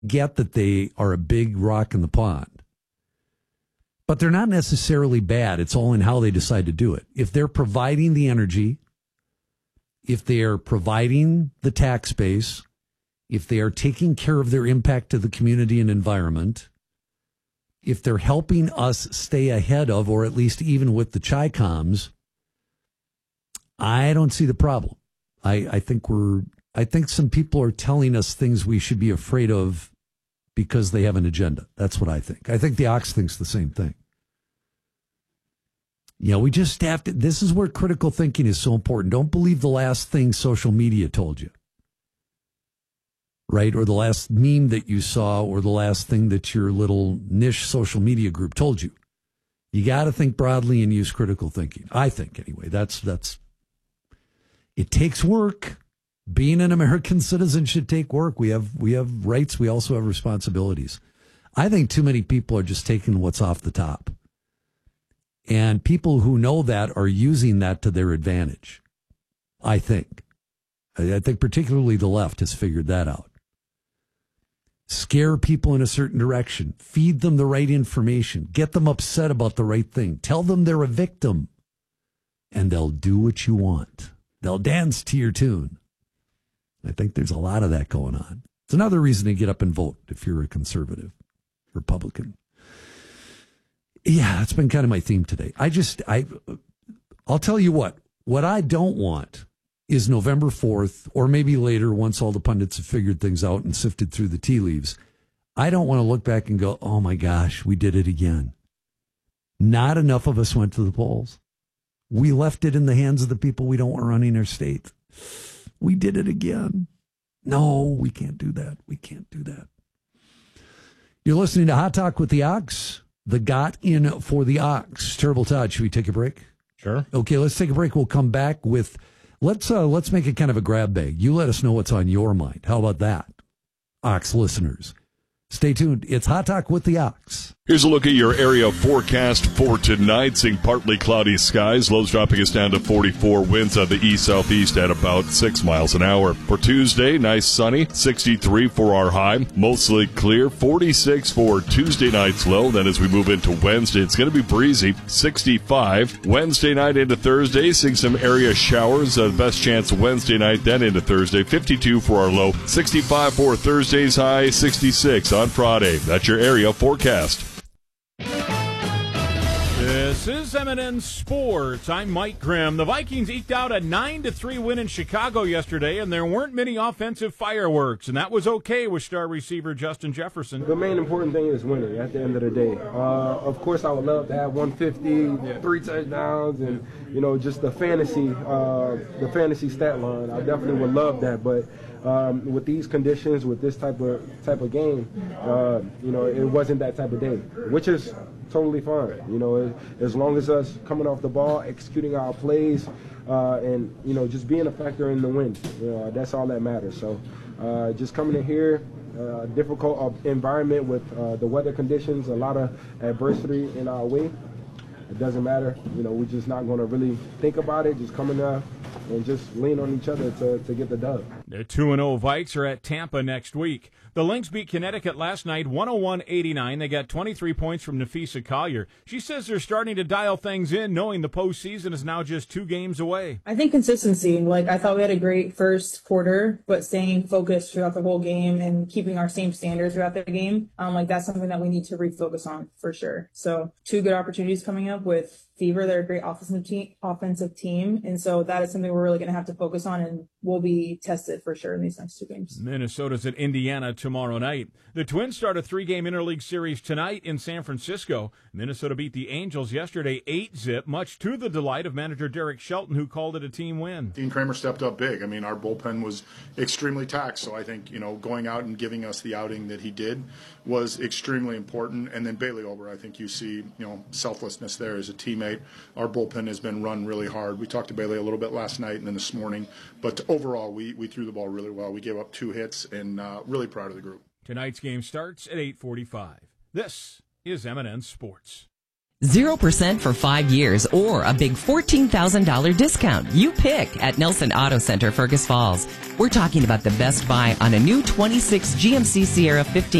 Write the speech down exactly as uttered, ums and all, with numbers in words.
get that they are a big rock in the pond. But they're not necessarily bad. It's all in how they decide to do it. If they're providing the energy, if they are providing the tax base, if they are taking care of their impact to the community and environment, if they're helping us stay ahead of, or at least even with the Chi-Coms, I don't see the problem. I, I think we're, I think some people are telling us things we should be afraid of because they have an agenda. That's what I think. I think the Ox thinks the same thing. You know, we just have to, this is where critical thinking is so important. Don't believe the last thing social media told you. Right? Or the last meme that you saw, or the last thing that your little niche social media group told you. You got to think broadly and use critical thinking. I think, anyway. That's, that's, it takes work. Being an American citizen should take work. We have, we have rights. We also have responsibilities. I think too many people are just taking what's off the top. And people who know that are using that to their advantage. I think. I think particularly the left has figured that out. Scare people in a certain direction. Feed them the right information. Get them upset about the right thing. Tell them they're a victim. And they'll do what you want. They'll dance to your tune. I think there's a lot of that going on. It's another reason to get up and vote if you're a conservative Republican. Yeah, that's been kind of my theme today. I just, I, I'll tell you what, what I don't want is November fourth, or maybe later, once all the pundits have figured things out and sifted through the tea leaves. I don't want to look back and go, oh my gosh, we did it again. Not enough of us went to the polls. We left it in the hands of the people we don't want running our state. We did it again. No, we can't do that. We can't do that. You're listening to Hot Talk with the Ox. The got in for the Ox. Terrible Todd, should we take a break? Sure. Okay, let's take a break. We'll come back with, let's uh, let's make it kind of a grab bag. You let us know what's on your mind. How about that, Ox listeners? Stay tuned. It's Hot Talk with the Ox. Here's a look at your area forecast for tonight. Seeing partly cloudy skies. Lows dropping us down to forty-four. Winds on the east-southeast at about six miles an hour. For Tuesday, nice sunny. sixty-three for our high. Mostly clear. forty-six for Tuesday night's low. Then as we move into Wednesday, it's going to be breezy. sixty-five. Wednesday night into Thursday, seeing some area showers. Uh, best chance Wednesday night, then into Thursday. fifty-two for our low. sixty-five for Thursday's high. sixty-six on Friday. That's your area forecast. This is M and N Sports. I'm Mike Grimm. The Vikings eked out a nine to three win in Chicago yesterday, and there weren't many offensive fireworks, and that was okay with star receiver Justin Jefferson. The main important thing is winning at the end of the day. Uh, of course, I would love to have one fifty, yeah. three touchdowns, and you know, just the fantasy, uh, the fantasy stat line. I definitely would love that, but um, with these conditions, with this type of type of game, uh, you know, it wasn't that type of day, which is totally fine. You know, as long as us coming off the ball, executing our plays, uh, and, you know, just being a factor in the win. You know, that's all that matters. So uh, just coming in here, uh, difficult environment with uh, the weather conditions, a lot of adversity in our way. It doesn't matter. You know, we're just not going to really think about it. Just coming there and just lean on each other to, to get the dub. The two and oh Vikes are at Tampa next week. The Lynx beat Connecticut last night, one oh one eighty-nine. They got twenty-three points from Nafisa Collier. She says they're starting to dial things in, knowing the postseason is now just two games away. I think consistency. Like, I thought we had a great first quarter, but staying focused throughout the whole game and keeping our same standards throughout the game, um, like that's something that we need to refocus on for sure. So two good opportunities coming up with Fever. They're a great offensive team, offensive team, and so that is something we're really going to have to focus on, and will be tested for sure in these next two games. Minnesota's at Indiana tomorrow night. The Twins start a three-game interleague series tonight in San Francisco. Minnesota beat the Angels yesterday eight zip, much to the delight of manager Derek Shelton, who called it a team win. Dean Kramer stepped up big. I mean, our bullpen was extremely taxed, so I think, you know, going out and giving us the outing that he did was extremely important. And then Bailey Ober, I think you see, you know, selflessness there as a teammate. Our bullpen has been run really hard. We talked to Bailey a little bit last night and then this morning, but overall, we, we threw the ball really well. We gave up two hits, and uh, really proud of the group. Tonight's game starts at eight forty-five. This is M and N Sports. zero percent for five years or a big fourteen thousand dollars discount. You pick at Nelson Auto Center, Fergus Falls. We're talking about the best buy on a new twenty-six G M C Sierra fifteen.